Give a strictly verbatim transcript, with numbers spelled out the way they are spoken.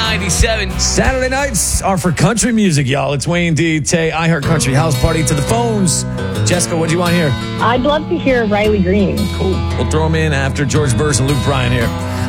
ninety-seven. Saturday nights are for country music, y'all. It's Wayne D. Tay, I Heart Country House Party to the phones. Jessica, what do you want here? I'd love to hear Riley Green. Cool. We'll throw him in after George Burns and Luke Bryan here